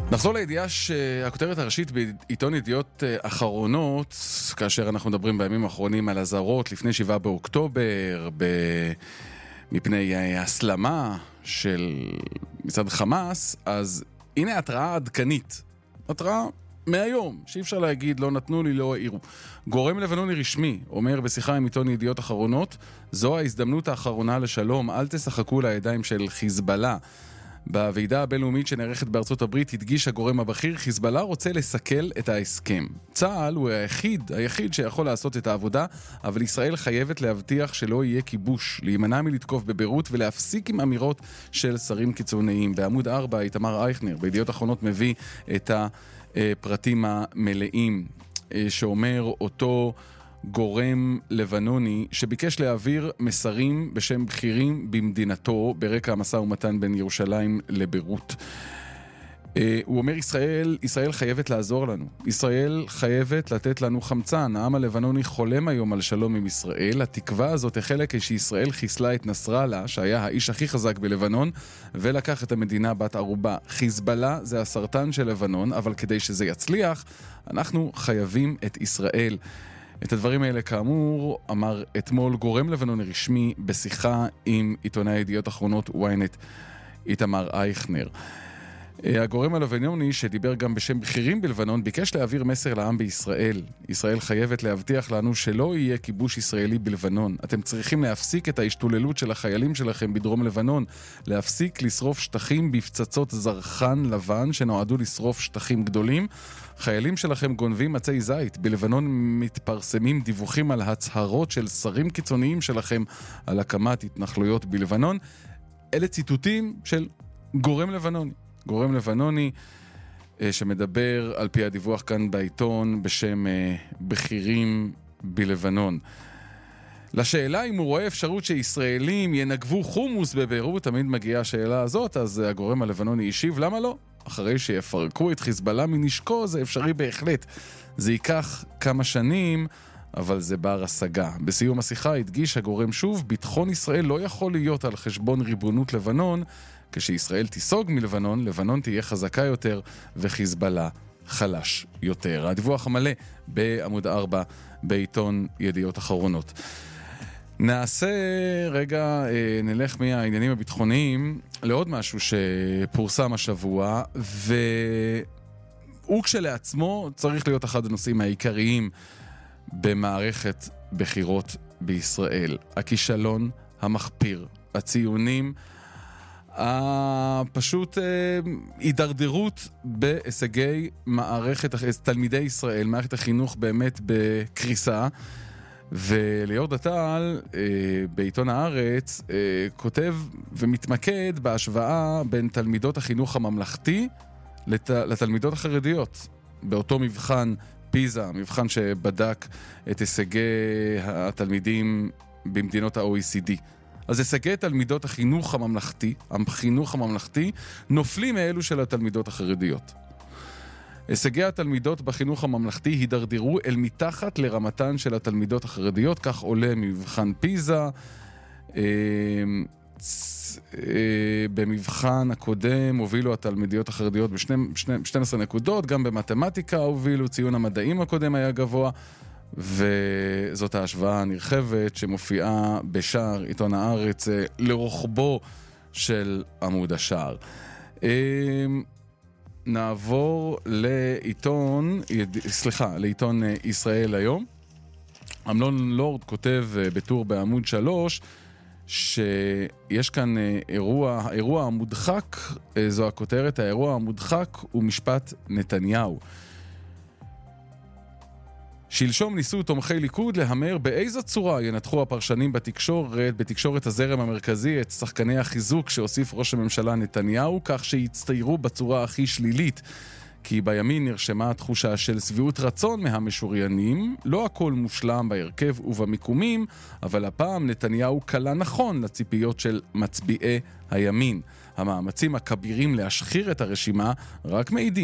נחזור לידיעה שהכותרת הראשית בעיתון ידיעות אחרונות, כאשר אנחנו מדברים בימים האחרונים על הזרות לפני 7 באוקטובר, מפני הסלמה של מצד חמאס, אז הנה התראה עדכנית. התראה מהיום, שאי אפשר להגיד לא נתנו לי, לא העירו. גורם לבנוני רשמי אומר בשיחה עם עיתון ידיעות אחרונות, זו ההזדמנות האחרונה לשלום, אל תשחקו לידיים של חיזבאללה. בוועידה הבינלאומית שנערכת בארצות הברית הדגיש הגורם הבכיר, חיזבאללה רוצה לסכל את ההסכם. צה"ל הוא היחיד שיכול לעשות את העבודה, אבל ישראל חייבת להבטיח שלא יהיה כיבוש, להימנע מלתקוף בבירות ולהפסיק עם אמירות של שרים קיצוניים. בעמוד 4, איתמר אייכנר, בידיעות אחרונות מביא את הפרטים המלאים, שאומר אותו גורם לבנוני שביקש להעביר מסרים בשם בכירים במדינתו ברקע המשא ומתן בין ירושלים לביירות. הוא אומר ישראל חייבת לעזור לנו. ישראל חייבת לתת לנו חמצן. העם הלבנוני חולם היום על שלום עם ישראל. התקווה הזאת החלה כשישראל חיסלה את נסראללה, שהיה האיש הכי חזק בלבנון, ולקח את המדינה בת ערובה. חיזבאללה זה הסרטן של לבנון, אבל כדי שזה יצליח, אנחנו חייבים את ישראל. את הדברים האלה כאמור אמר אתמול גורם לבנוני רשמי בשיחה עם עיתונאי ידיעות אחרונות ynet איתמר אייכנר. הגורם הלבנוני שדיבר גם בשם בכירים בלבנון ביקש להעביר מסר לעם בישראל. ישראל חייבת להבטיח לנו שלא יהיה כיבוש ישראלי בלבנון. אתם צריכים להפסיק את ההשתוללות של החיילים שלכם בדרום לבנון, להפסיק לשרוף שטחים בפצצות זרחן לבן שנועדו לשרוף שטחים גדולים. חיילים שלכם גונבים עצי זית. בלבנון מתפרסמים דיווחים על הצהרות של שרים קיצוניים שלכם על הקמת התנחלויות בלבנון. אלה ציטוטים של גורם לבנוני. גורם לבנוני שמדבר על פי הדיווח כאן בעיתון בשם בכירים בלבנון. לשאלה אם הוא רואה אפשרות שישראלים ינגבו חומוס בביירות, תמיד מגיעה השאלה הזאת, אז הגורם הלבנוני השיב, למה לא? אחרי שיפרקו את חיזבאללה מנשקו, זה אפשרי בהחלט. זה ייקח כמה שנים, אבל זה בר השגה. בסיום השיחה הדגיש הגורם שוב, ביטחון ישראל לא יכול להיות על חשבון ריבונות לבנון. כשישראל תיסוג מלבנון, לבנון תהיה חזקה יותר וחיזבאללה חלש יותר. הדיווח המלא בעמוד 4 בעיתון ידיעות אחרונות. נעשה רגע, נלך מהעניינים הביטחוניים לעוד משהו שפורסם השבוע, והוא כשלעצמו צריך להיות אחד הנושאים העיקריים במערכת בחירות בישראל. הכישלון המחפיר, הציונים, פשוט הידרדרות בהישגי תלמידי ישראל, מערכת החינוך באמת בקריסה. וליאור דטל בעיתון הארץ כותב ומתמקד בהשוואה בין תלמידות החינוך הממלכתי לתלמידות החרדיות באותו מבחן פיזה, מבחן שבדק את הישגי התלמידים במדינות ה-OECD. אז הישגי תלמידות החינוך הממלכתי נופלים מאלו של התלמידות החרדיות. הישגי התלמידות בחינוך הממלכתי הידרדרו אל מתחת לרמתן של התלמידות החרדיות, כך עולה מבחן פיזה. במבחן הקודם הובילו התלמידיות החרדיות ב-12 נקודות, גם במתמטיקה הובילו, ציון המדעים הקודם היה גבוה, וזאת ההשוואה הנרחבת שמופיעה בשער עיתון הארץ לרוחבו של עמוד השער. נעבור לעיתון ישראל היום. אמנון לורד כותב בטור בעמוד 3 שיש כאן האירוע המודחק, זו הכותרת, האירוע המודחק הוא משפט נתניהו. שלשום ניסו תומכי ליכוד להמר באיזו צורה ינתחו הפרשנים בתקשורת הזרם המרכזי את שחקני החיזוק שהוסיף ראש הממשלה נתניהו, כך שיצטיירו בצורה הכי שלילית. כי בימין נרשמה תחושה של שביעות רצון מהמשוריינים, לא הכל מושלם בהרכב ובמיקומים, אבל הפעם נתניהו קלה נכון לציפיות של מצביעי הימין. המאמצים הכבירים להשחיר את הרשימה רק מעידים